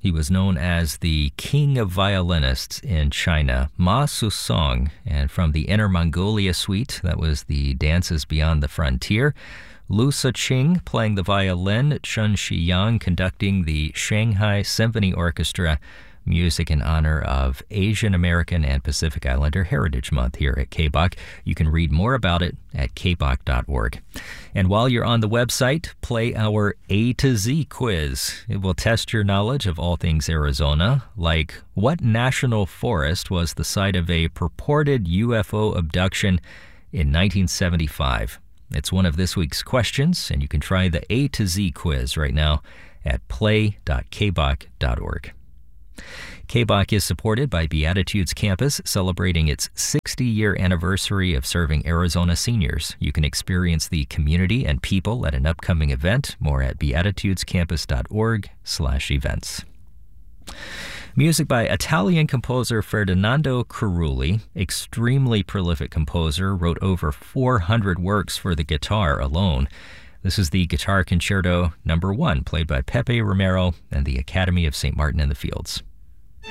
He was known as the king of violinists in China, Ma Susong, and from the Inner Mongolia Suite, that was the Dances Beyond the Frontier. Lu Siqing playing the violin, Chen Shiyang conducting the Shanghai Symphony Orchestra, music in honor of Asian American and Pacific Islander Heritage Month here at KBOC. You can read more about it at kboc.org. And while you're on the website, play our A to Z quiz. It will test your knowledge of all things Arizona, like what national forest was the site of a purported UFO abduction in 1975. It's one of this week's questions, and you can try the A to Z quiz right now at play.kboc.org. KBOC is supported by Beatitudes Campus, celebrating its 60-year anniversary of serving Arizona seniors. You can experience the community and people at an upcoming event. More at beatitudescampus.org/events. Music by Italian composer Ferdinando Carulli, extremely prolific composer, wrote over 400 works for the guitar alone. This is the Guitar Concerto No. 1, played by Pepe Romero and the Academy of St. Martin in the Fields.